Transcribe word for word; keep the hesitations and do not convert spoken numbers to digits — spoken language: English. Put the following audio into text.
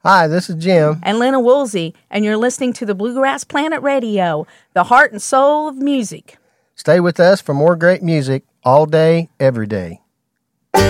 Hi, this is Jim. And Lena Woolsey, and you're listening to the Bluegrass Planet Radio, the heart and soul of music. Stay with us for more great music all day, every day.